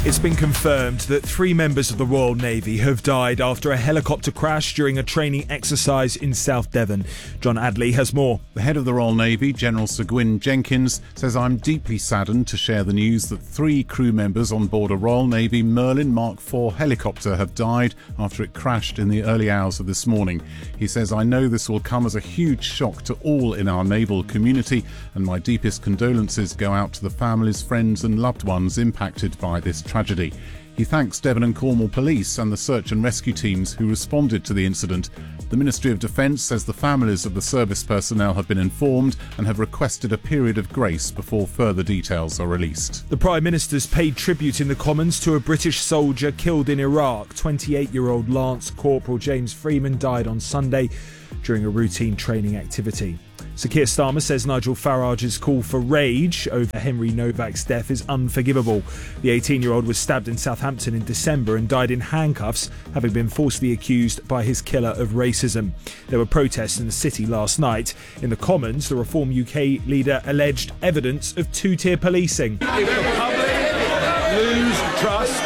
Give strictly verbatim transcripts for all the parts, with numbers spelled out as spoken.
It's been confirmed that three members of the Royal Navy have died after a helicopter crash during a training exercise in South Devon. John Adley has more. The head of the Royal Navy, General Sir Gwyn Jenkins, says, "I'm deeply saddened to share the news that three crew members on board a Royal Navy Merlin Mark four helicopter have died after it crashed in the early hours of this morning." He says, "I know this will come as a huge shock to all in our naval community, and my deepest condolences go out to the families, friends and loved ones impacted by this tragedy." He thanks Devon and Cornwall Police and the search and rescue teams who responded to the incident. The Ministry of Defence says the families of the service personnel have been informed and have requested a period of grace before further details are released. The Prime Minister's paid tribute in the Commons to a British soldier killed in Iraq. twenty-eight-year-old Lance Corporal James Freeman died on Sunday during a routine training activity. Sir Keir Starmer says Nigel Farage's call for rage over Henry Novak's death is unforgivable. The eighteen-year-old was stabbed in Southampton in December and died in handcuffs, having been falsely accused by his killer of racism. There were protests in the city last night. In the Commons, the Reform U K leader alleged evidence of two-tier policing. If the public lose trust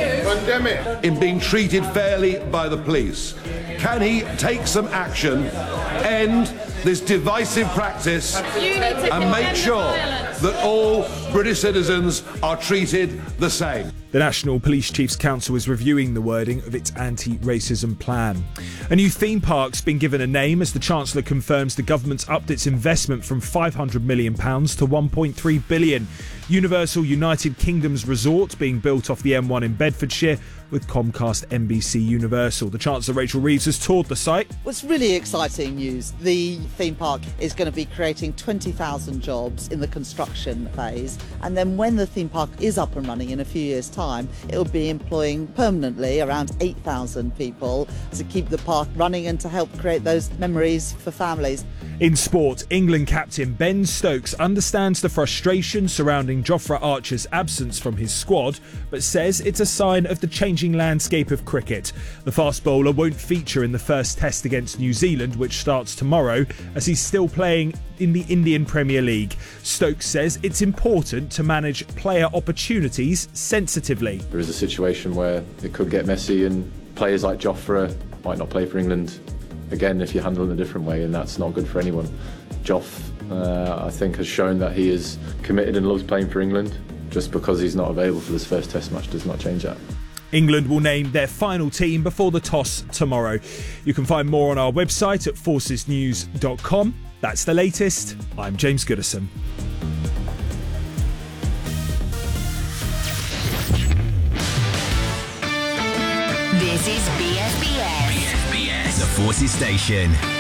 in being treated fairly by the police, can he take some action, end this divisive practice and make sure that all British citizens are treated the same? The National Police Chiefs Council is reviewing the wording of its anti-racism plan. A new theme park's been given a name as the Chancellor confirms the government's upped its investment from five hundred million pounds to one point three billion pounds. Universal United Kingdom's resort being built off the M one in Bedfordshire with Comcast N B C Universal. The Chancellor, Rachel Reeves, has toured the site. Well, it's really exciting news. The theme park is going to be creating twenty thousand jobs in the construction phase, and then when the theme park is up and running in a few years' time, it will be employing permanently around eight thousand people to keep the park running and to help create those memories for families. In sport, England captain Ben Stokes understands the frustration surrounding Jofra Archer's absence from his squad, but says it's a sign of the changing landscape of cricket. The fast bowler won't feature in the first test against New Zealand, which starts tomorrow, as he's still playing in the Indian Premier League. Stokes says it's important to manage player opportunities sensitively. There is a situation where it could get messy and players like Jofra might not play for England again if you handle it a different way, and that's not good for anyone. Joff, uh, I think, has shown that he is committed and loves playing for England. Just because he's not available for this first test match does not change that. England will name their final team before the toss tomorrow. You can find more on our website at forces news dot com. That's the latest. I'm James Goodison. This is B S B S. B S B S, the Forces Station.